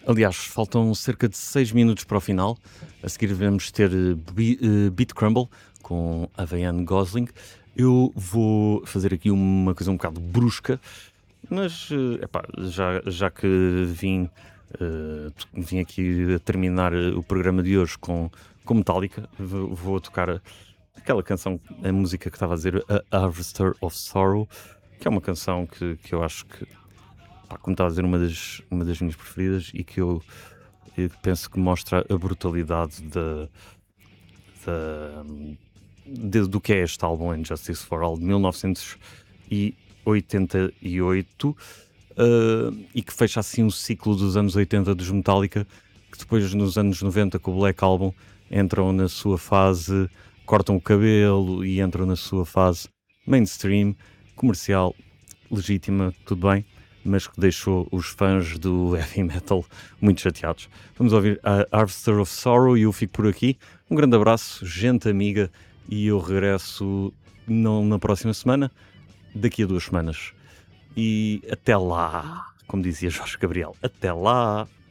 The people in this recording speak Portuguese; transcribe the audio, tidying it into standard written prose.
Aliás, faltam cerca de 6 minutos para o final. A seguir vamos ter Beat Crumble com a Ryan Gosling. Eu vou fazer aqui uma coisa um bocado brusca, mas epá, já que vim aqui a terminar o programa de hoje com Metallica, vou tocar aquela canção, a música que estava a dizer, a Harvester of Sorrow, que é uma canção que eu acho que, pá, como estava a dizer, uma das minhas preferidas e que eu penso que mostra a brutalidade da- do que é este álbum Injustice for All de 1988, e que fecha assim o ciclo dos anos 80 dos Metallica, que depois nos anos 90 com o Black Album entram na sua fase, cortam o cabelo e entram na sua fase mainstream, comercial, legítima, tudo bem, mas que deixou os fãs do heavy metal muito chateados. Vamos ouvir a Harvester of Sorrow e eu fico por aqui. Um grande abraço, gente amiga, e eu regresso não na próxima semana, daqui a 2 semanas. E até lá, como dizia Jorge Gabriel, até lá!